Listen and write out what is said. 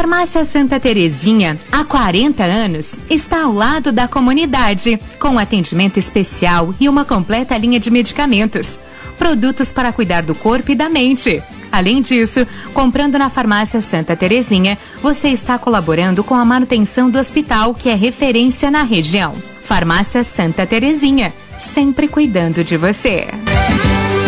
Farmácia Santa Terezinha, há 40 anos, está ao lado da comunidade, com atendimento especial e uma completa linha de medicamentos. Produtos para cuidar do corpo e da mente. Além disso, comprando na Farmácia Santa Terezinha, você está colaborando com a manutenção do hospital, que é referência na região. Farmácia Santa Terezinha, sempre cuidando de você.